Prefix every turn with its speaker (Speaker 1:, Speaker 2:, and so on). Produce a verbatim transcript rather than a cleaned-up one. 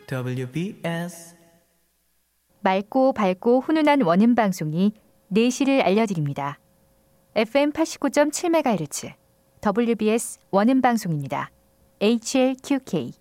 Speaker 1: 더블유 비 에스
Speaker 2: 맑고 밝고 훈훈한 원음 방송이 내실을 알려드립니다. 에프엠 팔십구 점 칠 메가헤르츠 더블유 비 에스 원음 방송입니다. 에이치엘큐케이